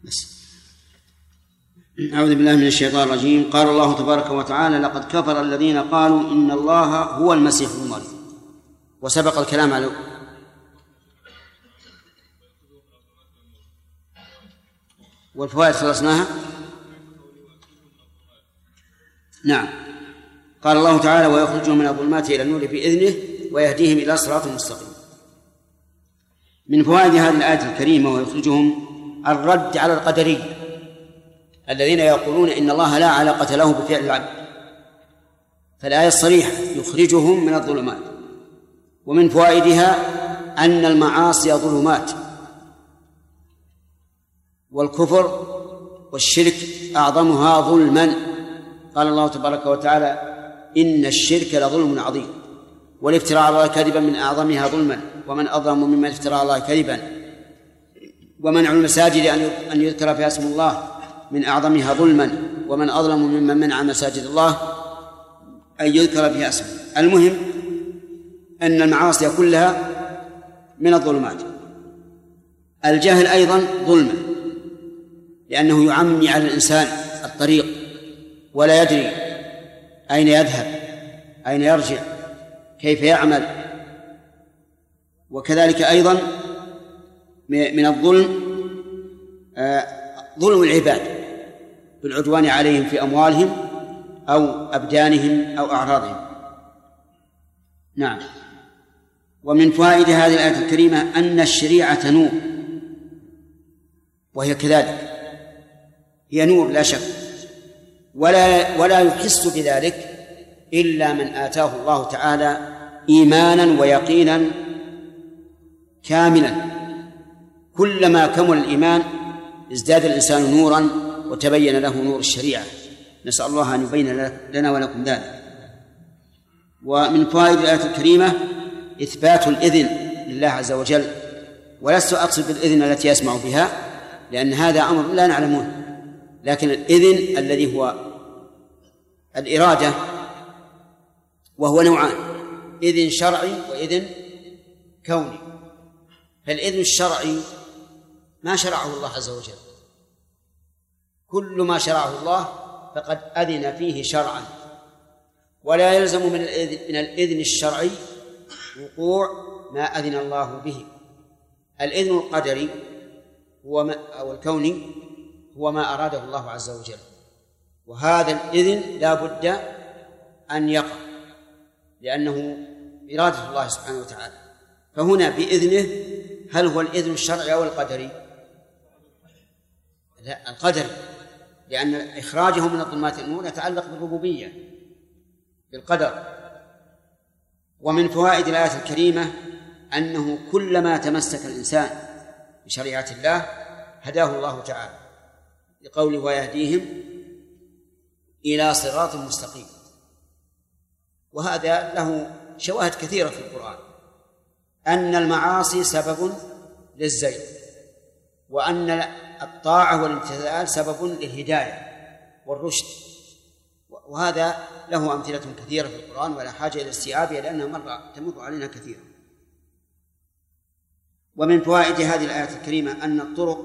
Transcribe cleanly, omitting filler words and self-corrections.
بس. أعوذ بالله من الشيطان الرجيم. قال الله تبارك وتعالى: لقد كفر الذين قالوا إن الله هو المسيح ابن مريم. وسبق الكلام على والفوائد خلصناها. نعم. قال الله تعالى: ويخرجهم من الظلمات إلى النور بإذنه ويهديهم إلى صراط مستقيم. من فوائد هذه الآية الكريمة ويخرجهم الرد على القدرية الذين يقولون إن الله لا علاقة له بفعل العبد، فالآية الصريحة يخرجهم من الظلمات. ومن فوائدها أن المعاصي ظلمات، والكفر والشرك أعظمها ظلما. قال الله تبارك وتعالى: إن الشرك لظلم عظيم، والافتراء على الله كذبا من أعظمها ظلما، ومن أظلم ممن افترى على الله كذبا. ومنع المساجد أن يذكر فيها اسم الله من أعظمها ظلما، ومن أظلم ممن منع مساجد الله أن يذكر فيها اسمه. المهم أن المعاصي كلها من الظلمات. الجهل أيضا ظلم، لأنه يعمي على الإنسان الطريق ولا يدري أين يذهب، أين يرجع، كيف يعمل. وكذلك أيضا من الظلم ظلم العباد بالعدوان عليهم في أموالهم أو أبدانهم أو أعراضهم. نعم. ومن فوائد هذه الآية الكريمة أن الشريعة نور، وهي كذلك، هي نور لا شك، ولا يحس بذلك إلا من آتاه الله تعالى إيمانا ويقينا كاملا. كلما كمل الإيمان ازداد الإنسان نورا وتبين له نور الشريعة. نسأل الله أن يبين لنا ولكم ذلك. ومن فوائد الآية الكريمة إثبات الإذن لله عز وجل، ولست أقصد بالإذن التي يسمع بها، لأن هذا أمر لا نعلمه، لكن الإذن الذي هو الإرادة، وهو نوعان: إذن شرعي وإذن كوني. فالإذن الشرعي ما شرعه الله عز وجل، كل ما شرعه الله فقد أذن فيه شرعا، ولا يلزم من الإذن الشرعي وقوع ما أذن الله به. الإذن القدري أو الكوني هو ما أراده الله عز وجل، وهذا الإذن لا بد أن يقع، لأنه إرادة الله سبحانه وتعالى. فهنا بإذنه، هل هو الإذن الشرعي أو القدري؟ لا، القدري، لأن إخراجه من الظلمات إلى النور يتعلق بالربوبية، بالقدر. ومن فوائد الآية الكريمة أنه كلما تمسك الإنسان بشريعة الله هداه الله تعالى، لقوله: ويهديهم إلى صراط مستقيم. وهذا له شواهد كثيرة في القرآن، أن المعاصي سبب للزيغ، وأن الطاعة والامتثال سبب للهداية والرشد. وهذا له أمثلة كثيرة في القرآن، ولا حاجة إلى استيعابها لأنها تمر علينا كثيرا. ومن فوائد هذه الآية الكريمة أن الطرق